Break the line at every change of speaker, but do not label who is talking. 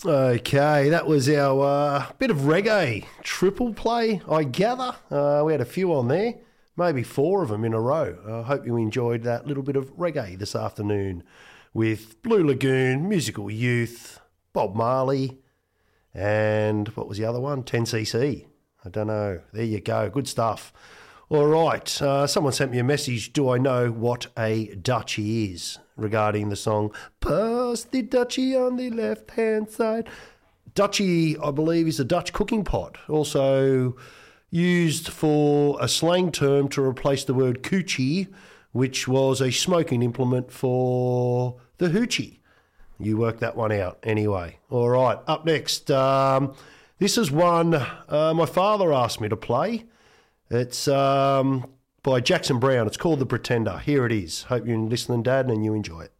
Okay, that was our bit of reggae triple play, I gather. We had a few on there, maybe 4 of them in a row. I hope you enjoyed that little bit of reggae this afternoon with Blue Lagoon, Musical Youth, Bob Marley, and what was the other one? 10cc. I don't know. There you go. Good stuff. All right. Someone sent me a message. Do I know what a duchy is regarding the song Pass the Duchy on the left-hand side? Duchy, I believe, is a Dutch cooking pot. Also used for a slang term to replace the word coochie, which was a smoking implement for the hoochie. You work that one out anyway. All right. Up next, this is one my father asked me to play. It's by Jackson Browne. It's called The Pretender. Here it is. Hope you're listening, Dad, and you enjoy it.